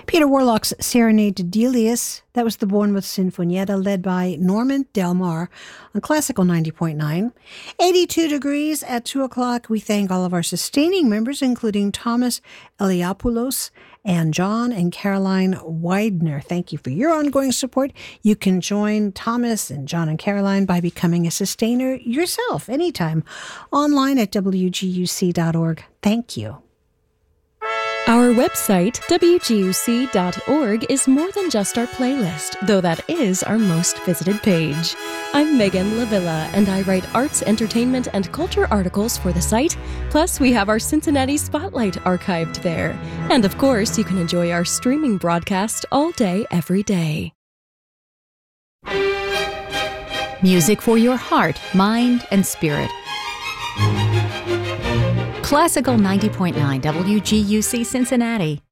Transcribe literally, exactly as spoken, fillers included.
Peter Warlock's Serenade to Delius. That was the Bournemouth Sinfonietta, led by Norman Delmar on Classical ninety point nine. eighty-two degrees at two o'clock. We thank all of our sustaining members, including Thomas Eliopoulos and John and Caroline Widener. Thank you for your ongoing support. You can join Thomas and John and Caroline by becoming a sustainer yourself anytime online at w g u c dot org. Thank you. Our website, w g u c dot org, is more than just our playlist, though that is our most visited page. I'm Megan Lavilla, and I write arts, entertainment, and culture articles for the site. Plus, we have our Cincinnati Spotlight archived there. And of course, you can enjoy our streaming broadcast all day, every day. Music for your heart, mind, and spirit. Classical ninety point nine W G U C Cincinnati.